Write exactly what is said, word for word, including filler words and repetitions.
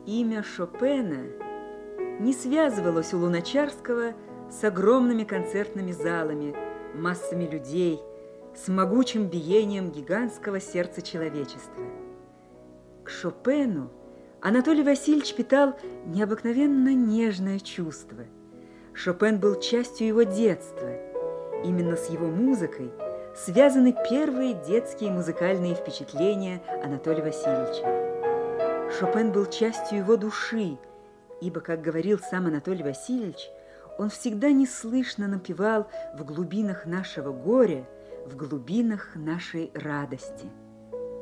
Имя Шопена не связывалось у Луначарского с огромными концертными залами, массами людей, с могучим биением гигантского сердца человечества. К Шопену Анатолий Васильевич питал необыкновенно нежное чувство. Шопен был частью его детства. Именно с его музыкой связаны первые детские музыкальные впечатления Анатолия Васильевича. Шопен был частью его души, ибо, как говорил сам Анатолий Васильевич, он всегда неслышно напевал в глубинах нашего горя, в глубинах нашей радости.